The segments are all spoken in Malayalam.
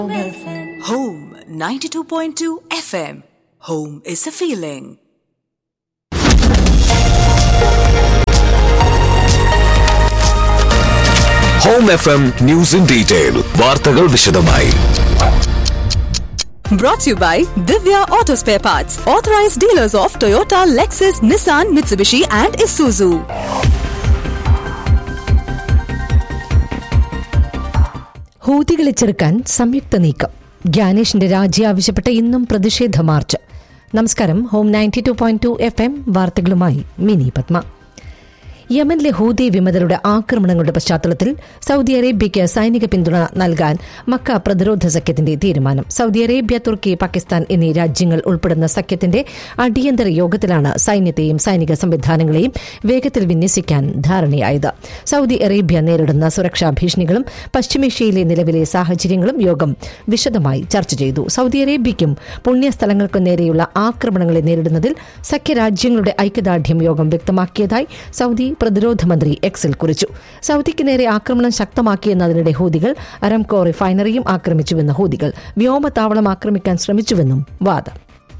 Home 92.2 FM. Home is a feeling. Home FM News in Detail. വാർത്തകൾ വിശദമായി. Brought to you by Divya Auto Spare Parts, authorized dealers of Toyota, Lexus, Nissan, Mitsubishi and Isuzu. ഹൂതികളെ ചെറുക്കാൻ സംയുക്ത നീക്കം. ഗ്യാനേഷിന്റെ രാജി ആവശ്യപ്പെട്ട് ഇന്നും പ്രതിഷേധ മാർച്ച്. നമസ്കാരം. ഹോം 92.2 FM വാർത്തകളുമായി മിനി പത്മ. യമനിലെ ഹൂതി വിമതരുടെ ആക്രമണങ്ങളുടെ പശ്ചാത്തലത്തിൽ സൌദി അറേബ്യയ്ക്ക് സൈനിക പിന്തുണ നൽകാൻ മക്ക പ്രതിരോധ സഖ്യത്തിന്റെ തീരുമാനം. സൌദി അറേബ്യ, തുർക്കി, പാകിസ്ഥാൻ എന്നീ രാജ്യങ്ങൾ ഉൾപ്പെടുന്ന സഖ്യത്തിന്റെ അടിയന്തര യോഗത്തിലാണ് സൈന്യത്തെയും സൈനിക സംവിധാനങ്ങളെയും വേഗത്തിൽ വിന്യസിക്കാൻ ധാരണയായത്. സൌദി അറേബ്യ നേരിടുന്ന സുരക്ഷാ ഭീഷണികളും പശ്ചിമേഷ്യയിലെ നിലവിലെ സാഹചര്യങ്ങളും യോഗം വിശദമായി ചർച്ച ചെയ്തു. സൌദി അറേബ്യയ്ക്കും പുണ്യസ്ഥലങ്ങൾക്കും നേരെയുള്ള ആക്രമണങ്ങളെ നേരിടുന്നതിൽ സഖ്യരാജ്യങ്ങളുടെ ഐക്യദാർഢ്യം യോഗം വ്യക്തമാക്കിയതായി സൌദി പ്രതിരോധ മന്ത്രി എക്സിൽ കുറിച്ചു. സൌദിക്ക് നേരെ ആക്രമണം ശക്തമാക്കിയെന്നതിനിടെ ഹൂതികൾ അരാംകോ റിഫൈനറിയും ആക്രമിച്ചുവെന്ന് ഹൂതികൾ വ്യോമതാവളം ആക്രമിക്കാൻ ശ്രമിച്ചുവെന്നും വാദം.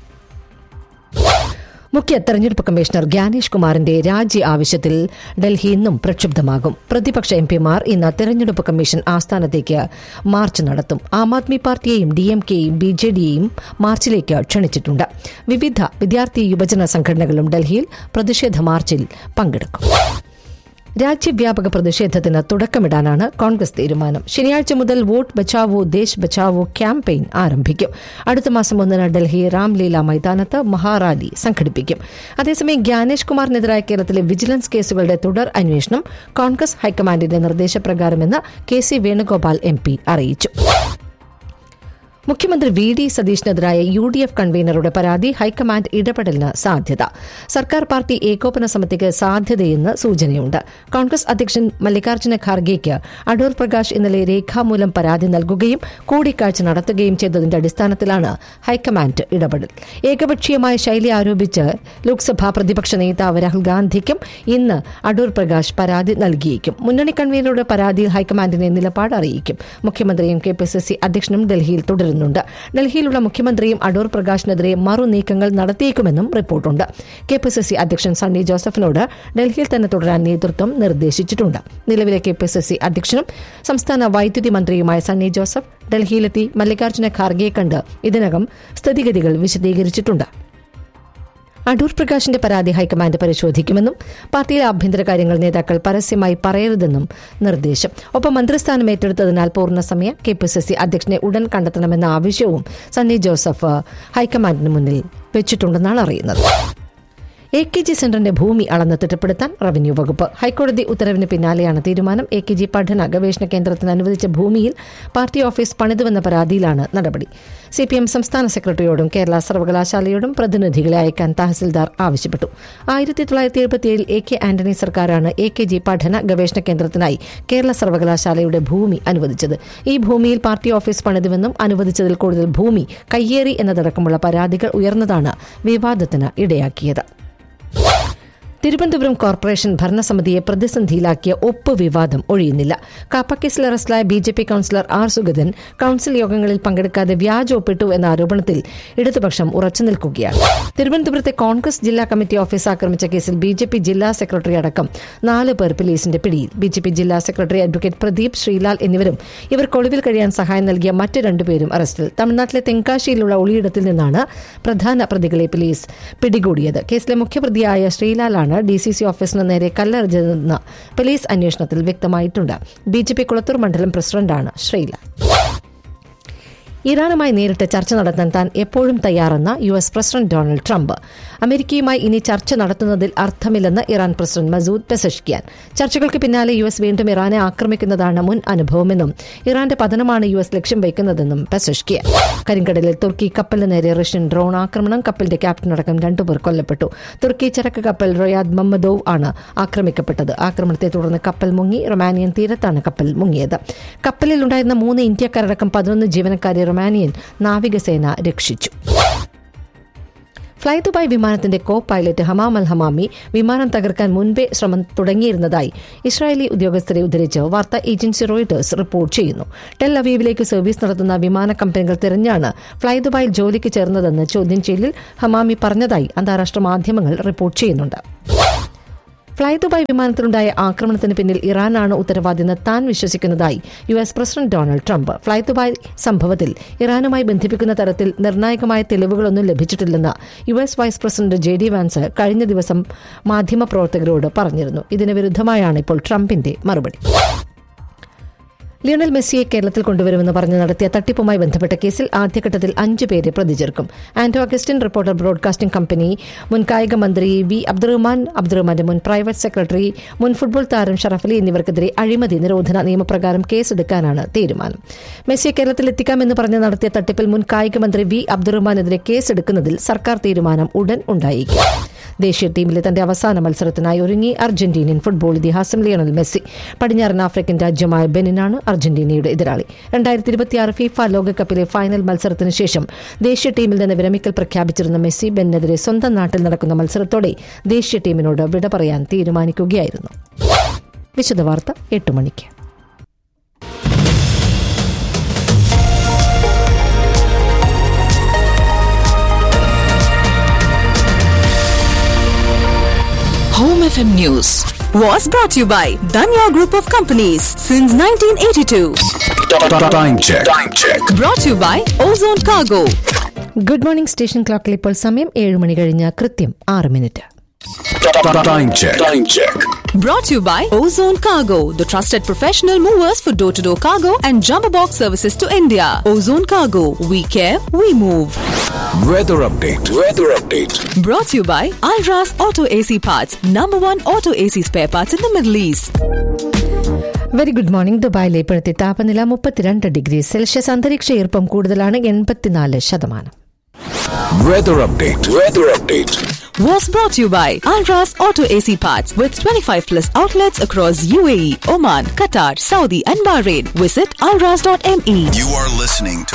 മുഖ്യ തെരഞ്ഞെടുപ്പ് കമ്മീഷണർ ഗ്യാനേഷ് കുമാറിന്റെ രാജി ആവശ്യത്തിൽ ഡൽഹി ഇന്നും പ്രക്ഷുബ്ധമാകും. പ്രതിപക്ഷ എംപിമാർ ഇന്ന് തെരഞ്ഞെടുപ്പ് കമ്മീഷൻ ആസ്ഥാനത്തേക്ക് മാർച്ച് നടത്തും. ആം ആദ്മി പാർട്ടിയെയും DMKയെയും BJDയെയും മാർച്ചിലേക്ക് ക്ഷണിച്ചിട്ടുണ്ട്. വിവിധ വിദ്യാർത്ഥി യുവജന സംഘടനകളും ഡൽഹിയിൽ പ്രതിഷേധ മാർച്ചിൽ പങ്കെടുക്കും. രാജ്യവ്യാപക പ്രതിഷേധത്തിന് തുടക്കമിടാനാണ് കോൺഗ്രസ് തീരുമാനം. ശനിയാഴ്ച മുതൽ വോട്ട് ബച്ചാവോ ദേശ് ബച്ചാവോ ക്യാമ്പയിൻ ആരംഭിക്കും. അടുത്ത മാസം 1 ഡൽഹി രാംലീല മൈതാനത്ത് മഹാറാലി സംഘടിപ്പിക്കും. അതേസമയം ഗ്യാനേഷ് കുമാറിനെതിരായ കേരളത്തിലെ വിജിലൻസ് കേസുകളുടെ തുടർ അന്വേഷണം കോൺഗ്രസ് ഹൈക്കമാൻഡിന്റെ നിർദ്ദേശപ്രകാരമെന്ന് KC വേണുഗോപാൽ MP അറിയിച്ചു. മുഖ്യമന്ത്രി VD സതീഷിനെതിരായ UDF കൺവീനറുടെ പരാതി ഹൈക്കമാൻഡ് ഇടപെടലിന് സാധ്യത. സർക്കാർ പാർട്ടി ഏകോപന സമിതിക്ക് സാധ്യതയെന്ന് സൂചനയുണ്ട്. കോൺഗ്രസ് അധ്യക്ഷൻ മല്ലികാർജ്ജുന ഖാർഗെയ്ക്ക് അടൂർ പ്രകാശ് ഇന്നലെ രേഖാമൂലം പരാതി നൽകുകയും കൂടിക്കാഴ്ച നടത്തുകയും ചെയ്തതിന്റെ അടിസ്ഥാനത്തിലാണ് ഹൈക്കമാൻഡ് ഇടപെടൽ. ഏകപക്ഷീയമായ ശൈലി ആരോപിച്ച് ലോക്സഭാ പ്രതിപക്ഷ നേതാവ് രാഹുൽ ഗാന്ധിക്കും ഇന്ന് അടൂർ പ്രകാശ് പരാതി നൽകിയേക്കും. മുന്നണി കൺവീനറുടെ പരാതിയിൽ ഹൈക്കമാൻഡിനെ നിലപാട് അറിയിക്കും. മുഖ്യമന്ത്രിയും KPCC അധ്യക്ഷനും ഡൽഹിയിൽ തുടരുന്നു. ഡൽഹിയിലുള്ള മുഖ്യമന്ത്രിയും അടൂർ പ്രകാശിനെതിരെ മറുനീക്കങ്ങൾ നടത്തിയേക്കുമെന്നും റിപ്പോർട്ടുണ്ട്. KPCC അധ്യക്ഷൻ സണ്ണി ജോസഫിനോട് ഡൽഹിയിൽ തന്നെ തുടരാൻ നേതൃത്വം നിർദ്ദേശിച്ചിട്ടുണ്ട്. നിലവിലെ KPCC അധ്യക്ഷനും സംസ്ഥാന വൈദ്യുതി മന്ത്രിയുമായ സണ്ണി ജോസഫ് ഡൽഹിയിലെത്തി മല്ലികാർജ്ജുന ഖാർഗെയെ കണ്ട് ഇതിനകം സ്ഥിതിഗതികൾ വിശദീകരിച്ചിട്ടുണ്ട്. അടൂർ പ്രകാശിന്റെ പരാതി ഹൈക്കമാൻഡ് പരിശോധിക്കുമെന്നും പാർട്ടിയിലെ ആഭ്യന്തര കാര്യങ്ങൾ നേതാക്കൾ പരസ്യമായി പറയരുതെന്നും നിർദ്ദേശം. ഒപ്പം മന്ത്രിസ്ഥാനം ഏറ്റെടുത്തതിനാൽ പൂർണ്ണസമയ KPCC അധ്യക്ഷനെ ഉടൻ കണ്ടെത്തണമെന്ന ആവശ്യവും സണ്ണി ജോസഫ് ഹൈക്കമാൻഡിന് മുന്നിൽ വെച്ചിട്ടുണ്ടെന്നാണ് അറിയുന്നത്. AKG സെന്ററിന്റെ ഭൂമി അളന്ന് തിട്ടപ്പെടുത്താൻ റവന്യൂ വകുപ്പ്. ഹൈക്കോടതി ഉത്തരവിന് പിന്നാലെയാണ് തീരുമാനം. AKG പഠന ഗവേഷണ കേന്ദ്രത്തിന് അനുവദിച്ച ഭൂമിയിൽ പാർട്ടി ഓഫീസ് പണിതുവെന്ന പരാതിയിലാണ് നടപടി. CPM സംസ്ഥാന സെക്രട്ടറിയോടും കേരള സർവകലാശാലയോടും പ്രതിനിധികളെ അയക്കാൻ തഹസിൽദാർ ആവശ്യപ്പെട്ടു. 1977 AK ആന്റണി സർക്കാരാണ് AKG പഠന ഗവേഷണ കേന്ദ്രത്തിനായി കേരള സർവകലാശാലയുടെ ഭൂമി അനുവദിച്ചത്. ഈ ഭൂമിയിൽ പാർട്ടി ഓഫീസ് പണിതുവെന്നും അനുവദിച്ചതിൽ കൂടുതൽ ഭൂമി കയ്യേറി എന്നതടക്കമുള്ള പരാതികൾ ഉയർന്നതാണ് വിവാദത്തിന് ഇടയാക്കിയത്. തിരുവനന്തപുരം കോർപ്പറേഷൻ ഭരണസമിതിയെ പ്രതിസന്ധിയിലാക്കിയ ഒപ്പ് വിവാദം ഒഴിയുന്നില്ല. കാപ്പക്കേസിൽ അറസ്റ്റിലായ BJP councillor R. Sugathan council യോഗങ്ങളിൽ പങ്കെടുക്കാതെ വ്യാജ ഒപ്പിട്ടു എന്ന ആരോപണത്തിൽ ഇടതുപക്ഷം ഉറച്ചുനിൽക്കുകയാണ്. തിരുവനന്തപുരത്തെ കോൺഗ്രസ് ജില്ലാ കമ്മിറ്റി ഓഫീസ് ആക്രമിച്ച കേസിൽ BJP ജില്ലാ സെക്രട്ടറി അടക്കം 4 പേർ പോലീസിന്റെ പിടിയിൽ. BJP ജില്ലാ സെക്രട്ടറി അഡ്വക്കേറ്റ് പ്രദീപ് ശ്രീലാൽ എന്നിവരും ഇവർക്ക് ഒളിവിൽ കഴിയാൻ സഹായം നൽകിയ മറ്റ് 2 പേരും അറസ്റ്റിൽ. തമിഴ്നാട്ടിലെ തെങ്കാശിയിലുള്ള ഒളിയിടത്തിൽ നിന്നാണ് പ്രധാന പ്രതികളെ പോലീസ് പിടികൂടിയത്. കേസിലെ മുഖ്യപ്രതിയായ ശ്രീലാലാണ് DCC ഓഫീസിന് നേരെ കല്ലെറിഞ്ഞതെന്ന് പോലീസ് അന്വേഷണത്തിൽ വ്യക്തമായിട്ടുണ്ട്. BJP കുളത്തൂർ മണ്ഡലം പ്രസിഡന്റാണ് ശ്രീലാൽ. ഇറാനുമായി നേരിട്ട് ചർച്ച നടത്താൻ താൻ എപ്പോഴും തയ്യാറെന്ന US പ്രസിഡന്റ് ഡൊണാൾഡ് ട്രംപ്. അമേരിക്കയുമായി ഇനി ചർച്ച നടത്തുന്നതിൽ അർത്ഥമില്ലെന്ന് ഇറാൻ പ്രസിഡന്റ് മസൂദ് പെസഷ്കിയാൻ. ചർച്ചകൾക്ക് പിന്നാലെ US വീണ്ടും ഇറാനെ ആക്രമിക്കുന്നതാണ് മുൻ അനുഭവമെന്നും ഇറാന്റെ പതനമാണ് US ലക്ഷ്യം വയ്ക്കുന്നതെന്നും പെസഷ്കിയാൻ. കരിങ്കടലിൽ തുർക്കി കപ്പലിന് നേരെ റഷ്യൻ ഡ്രോൺ ആക്രമണം. കപ്പലിന്റെ ക്യാപ്റ്റനടക്കം 2 പേർ കൊല്ലപ്പെട്ടു. തുർക്കി ചരക്ക് കപ്പൽ റൊയാദ് മമ്മദോവ് ആണ് ആക്രമിക്കപ്പെട്ടത്. ആക്രമണത്തെ തുടർന്ന് കപ്പൽ മുങ്ങി. റൊമാനിയൻ തീരത്താണ് കപ്പൽ മുങ്ങിയത്. കപ്പലിലുണ്ടായിരുന്ന 3 ഇന്ത്യക്കാരടക്കം 11 ജീവനക്കാരെ റൊമാനിയൻ നാവികസേന രക്ഷിച്ചു. ഫ്ലൈ ദുബായ് വിമാനത്തിന്റെ കോ പൈലറ്റ് ഹമാം അൽ ഹമാമി വിമാനം തകർക്കാൻ മുൻപേ ശ്രമം തുടങ്ങിയിരുന്നതായി ഇസ്രായേലി ഉദ്യോഗസ്ഥരെ ഉദ്ധരിച്ച് വാർത്താ ഏജൻസി റോയിട്ടേഴ്സ് റിപ്പോർട്ട് ചെയ്യുന്നു. ടെൽ അവീവിലേക്ക് സർവീസ് നടത്തുന്ന വിമാന കമ്പനികൾ തിരഞ്ഞാണ് ഫ്ലൈ ദുബായിൽ ജോലിക്ക് ചേർന്നതെന്ന് ചോദ്യം ചെയ്യലിൽ ഹമാമി പറഞ്ഞതായി അന്താരാഷ്ട്ര മാധ്യമങ്ങൾ റിപ്പോർട്ട് ചെയ്യുന്നുണ്ട്. ഫ്ലൈ ദുബായ് വിമാനത്തിലുണ്ടായ ആക്രമണത്തിന് പിന്നിൽ ഇറാനാണ് ഉത്തരവാദിയെന്ന് താൻ വിശ്വസിക്കുന്നതായി US president Donald Trump. Fly Dubai സംഭവത്തിൽ ഇറാനുമായി ബന്ധിപ്പിക്കുന്ന തരത്തിൽ നിർണായകമായ തെളിവുകളൊന്നും ലഭിച്ചിട്ടില്ലെന്ന് US vice president JD vans കഴിഞ്ഞ ദിവസം മാധ്യമപ്രവർത്തകരോട് പറഞ്ഞിരുന്നു. ഇതിന് വിരുദ്ധമായാണ് ഇപ്പോൾ ട്രംപിന്റെ മറുപടി. ലിയോണൽ മെസ്സിയെ കേരളത്തിൽ കൊണ്ടുവരുമെന്ന് പറഞ്ഞ് നടത്തിയ തട്ടിപ്പുമായി ബന്ധപ്പെട്ട കേസിൽ ആദ്യഘട്ടത്തിൽ 5 പേരെ പ്രതി ചേർക്കും. Anto Augustine, reporter broadcasting company, മുൻ കായിക മന്ത്രി V. അബ്ദുറഹ്മാന്റെ മുൻ പ്രൈവറ്റ് സെക്രട്ടറി, മുൻ ഫുട്ബോൾ താരം ഷറഫലി എന്നിവർക്കെതിരെ അഴിമതി നിരോധന നിയമപ്രകാരം കേസെടുക്കാനാണ് തീരുമാനം. മെസ്സിയെ കേരളത്തിൽ എത്തിക്കാമെന്ന് പറഞ്ഞ് നടത്തിയ തട്ടിപ്പിൽ മുൻ കായിക മന്ത്രി V. അബ്ദുറഹ്മാനെതിരെ കേസെടുക്കുന്നതിൽ സർക്കാർ തീരുമാനം ഉടൻ ഉണ്ടായിരിക്കും. ദേശീയ ടീമിലെ തന്റെ അവസാന മത്സരത്തിനായി ഒരുങ്ങി അർജന്റീനിയൻ ഫുട്ബോൾ ഇതിഹാസം ലിയോണൽ മെസ്സി. പടിഞ്ഞാറൻ ആഫ്രിക്കൻ രാജ്യമായ ബെനിനാണ് അർജന്റീനയുടെ എതിരാളി. 2026 ഫിഫ ലോകകപ്പിലെ ഫൈനൽ മത്സരത്തിന് ശേഷം ദേശീയ ടീമിൽ നിന്ന് വിരമിക്കൽ പ്രഖ്യാപിച്ചിരുന്ന മെസ്സി ബെന്നിനെതിരെ സ്വന്തം നാട്ടിൽ നടക്കുന്ന മത്സരത്തോടെ ദേശീയ ടീമിനോട് വിട പറയാൻ തീരുമാനിക്കുകയായിരുന്നു. വിശദവാർത്ത 8 മണിക്ക്. Home FM News was brought to you by Danya Group of Companies since 1982. Time check. Brought to you by Ozone Cargo. Good morning. Station ക്ലോക്കിൽ ഇപ്പോൾ സമയം 7 മണി കഴിഞ്ഞ കൃത്യം 6 minute. Time check. Brought to you by Ozone Cargo, the trusted professional movers for door-to-door cargo and jumbo box services to India. Ozone Cargo, we care, we move. Weather update. Brought to you by Alras Auto AC Parts, #1 auto AC spare parts in the Middle East. Very good morning. ദുബായിലെ ഇപ്പോഴത്തെ താപനില 32 ഡിഗ്രി സെൽഷ്യസ്. അന്തരീക്ഷ ഈർപ്പം കൂടുതലാണ്, 84%. Weather update. Was brought to you by Alras Auto AC Parts with 25+ outlets across UAE, Oman, Qatar, Saudi and Bahrain. Visit alras.me. You are listening to